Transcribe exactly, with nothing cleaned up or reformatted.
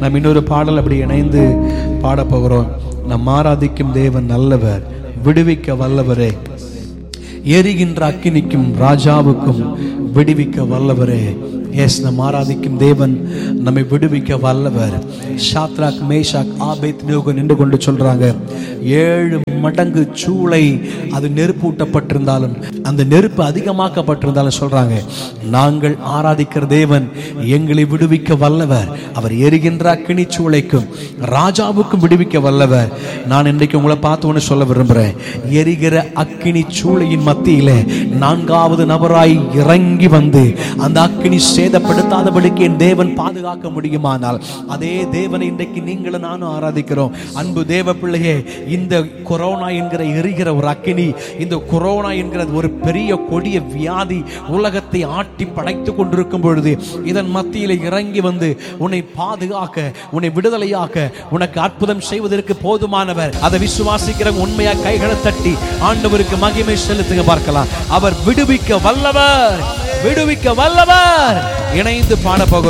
நாம் இன்னொரு பாடல் அப்படி இணைந்து பாடப்போகிறோம். நம் ஆராதிக்கும் தேவன் நல்லவர், விடுவிக்க வல்லவரே, எரிகின்ற அக்கினிக்கும் ராஜாவுக்கும் விடுவிக்க வல்லவரே. எஸ், நம் ஆராதிக்கும் தேவன் நம்மை விடுவிக்க வல்லவர். ஷாத்ராக், மேஷாக், ஆபேத்நேகோ நின்று கொண்டு சொல்றாங்க, ஏழு மடங்கு சூளை அது நெருப்பூட்டப்பட்டிருந்தாலும், அந்த நெருப்பு அதிகமாக்கப்பட்டிருந்தாலும் சொல்றாங்க, நாங்கள் ஆராதிக்கிற தேவன் எங்களை விடுவிக்க வல்லவர். அவர் எரிகின்ற அக்கினி சூளைக்கும் ராஜாவுக்கும் விடுவிக்க வல்லவர். நான் இன்றைக்கு உங்களை பார்த்து ஒன்று சொல்ல விரும்புகிறேன். எரிகிற அக்கினி சூளையின் மத்தியிலே நான்காவது நபராய் இறங்கி வந்து அந்த அக்கினி சேதப்படுத்தாதபடிக்கு என் தேவன் பாதுகாக்க முடியுமானால், அதே தேவனை இன்றைக்கு நீங்களும் நானும் ஆராதிக்கிறோம். அன்பு தேவ பிள்ளையே, இந்த கொரோனா என்கிற எரிகிற ஒரு அக்கினி, இந்த கொரோனா என்கிற ஒரு பெரிய கொடிய வியாதி உலகத்தை ஆட்டி படைத்துக் கொண்டிருக்கும் பொழுது இதன் மத்தியில் இறங்கி வந்து உன்னை பாதுகாக்க, உன்னை விடுதலையாக்க, உனக்கு அற்புதம் செய்வதற்கு போதுமானவர். அதை விசுவாசிக்கிற உண்மையா கைகளை தட்டி ஆண்டவருக்கு மகிமை செலுத்துங்க பார்க்கலாம். அவர் விடுவிக்க வல்லவர், விடுவிக்க வல்லவர். இணைந்து பாட போகிறோம்.